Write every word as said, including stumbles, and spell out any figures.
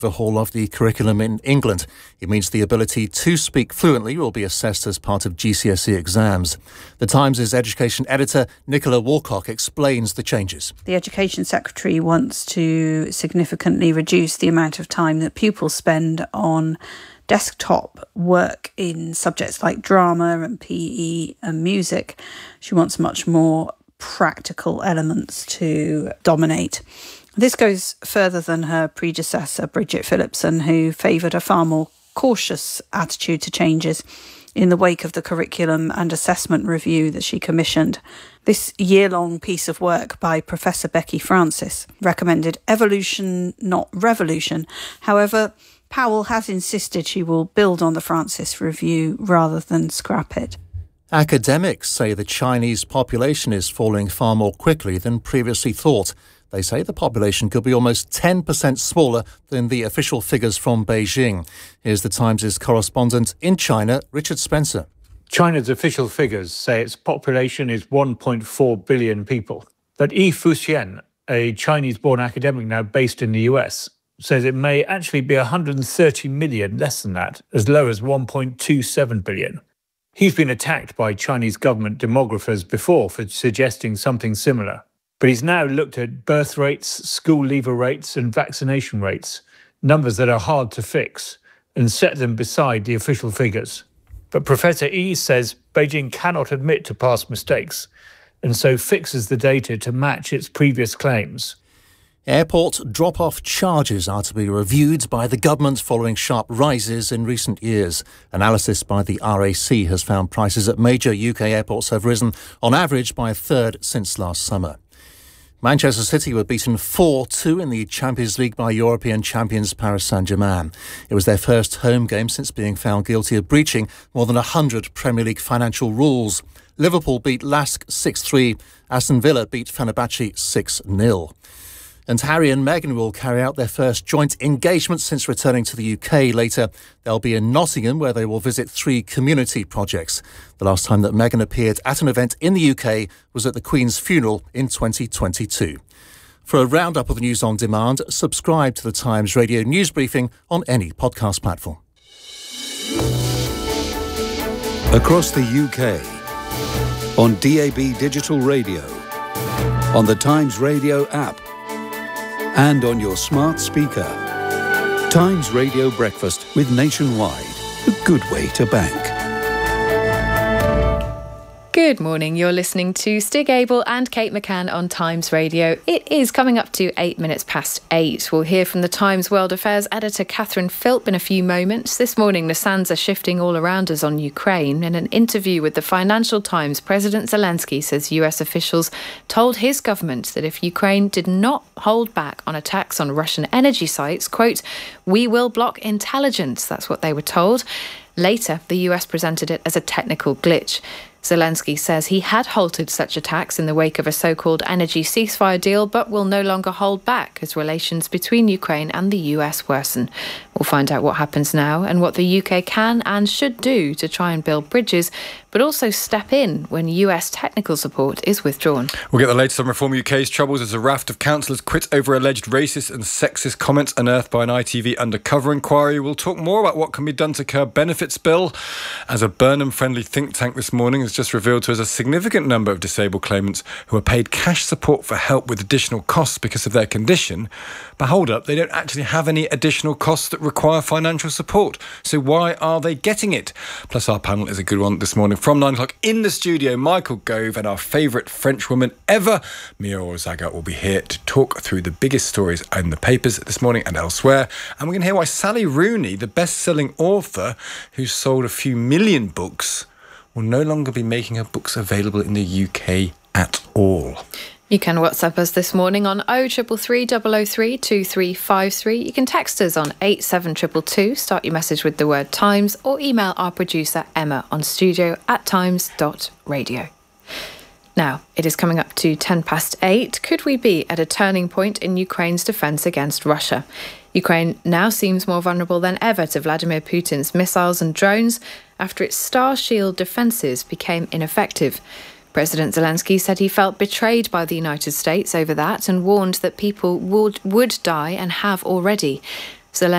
overhaul of the curriculum in England. It means the ability to speak fluently will be assessed as part of G C S E exams. The Times' education editor Nicola Walcock explains the changes. The Education Secretary wants to significantly reduce the amount of time that pupils spend on desktop work in subjects like drama and P E and music. She wants much more practical elements to dominate. This goes further than her predecessor, Bridget Phillipson, who favoured a far more cautious attitude to changes in the wake of the curriculum and assessment review that she commissioned. This year-long piece of work by Professor Becky Francis recommended evolution, not revolution. However, Powell has insisted she will build on the Francis review rather than scrap it. Academics say the Chinese population is falling far more quickly than previously thought. They say the population could be almost ten percent smaller than the official figures from Beijing. Here's the Times' correspondent in China, Richard Spencer. China's official figures say its population is one point four billion people. But Yi Fuxian, a Chinese-born academic now based in the U S, says it may actually be one hundred thirty million less than that, as low as one point two seven billion. He's been attacked by Chinese government demographers before for suggesting something similar. But he's now looked at birth rates, school leaver rates and vaccination rates, numbers that are hard to fix, and set them beside the official figures. But Professor Yi says Beijing cannot admit to past mistakes, and so fixes the data to match its previous claims. Airport drop-off charges are to be reviewed by the government following sharp rises in recent years. Analysis by the R A C has found prices at major U K airports have risen on average by a third since last summer. Manchester City were beaten four two in the Champions League by European champions Paris Saint-Germain. It was their first home game since being found guilty of breaching more than one hundred Premier League financial rules. Liverpool beat Lask six three. Aston Villa beat Fenerbahce six nil. And Harry and Meghan will carry out their first joint engagement since returning to the U K. Later, they'll be in Nottingham, where they will visit three community projects. The last time that Meghan appeared at an event in the U K was at the Queen's funeral in twenty twenty-two. For a roundup of the news on demand, subscribe to the Times Radio News Briefing on any podcast platform. Across the U K, on D A B Digital Radio, on the Times Radio app, and on your smart speaker. Times Radio Breakfast with Nationwide, a good way to bank. Good morning, you're listening to Stig Abel and Kate McCann on Times Radio. It is coming up to eight minutes past eight. We'll hear from the Times World Affairs editor Catherine Philp in a few moments. This morning, the sands are shifting all around us on Ukraine. In an interview with the Financial Times, President Zelensky says U S officials told his government that if Ukraine did not hold back on attacks on Russian energy sites, quote, we will block intelligence. That's what they were told. Later, the U S presented it as a technical glitch. Zelensky says he had halted such attacks in the wake of a so-called energy ceasefire deal, but will no longer hold back as relations between Ukraine and the U S worsen. We'll find out what happens now and what the U K can and should do to try and build bridges, but also step in when U S technical support is withdrawn. We'll get the latest on Reform U K's troubles as a raft of councillors quit over alleged racist and sexist comments unearthed by an I T V undercover inquiry. We'll talk more about what can be done to curb benefits bill, as a Burnham-friendly think tank this morning has just revealed to us a significant number of disabled claimants who are paid cash support for help with additional costs because of their condition. But hold up, they don't actually have any additional costs that require financial support. So why are they getting it? Plus, our panel is a good one this morning. From nine o'clock in the studio, Michael Gove and our favourite French woman ever, Mia Ozaga, will be here to talk through the biggest stories in the papers this morning and elsewhere. And we're going to hear why Sally Rooney, the best-selling author who sold a few million books, will no longer be making her books available in the U K at all. You can WhatsApp us this morning on oh three three, double oh three, two three five three. You can text us on eight seven two two two, start your message with the word Times, or email our producer Emma on studio at times dot radio. Now, it is coming up to ten past eight. Could we be at a turning point in Ukraine's defence against Russia? Ukraine now seems more vulnerable than ever to Vladimir Putin's missiles and drones after its Star Shield defences became ineffective. President Zelensky said he felt betrayed by the United States over that and warned that people would, would die and have already. Zelensky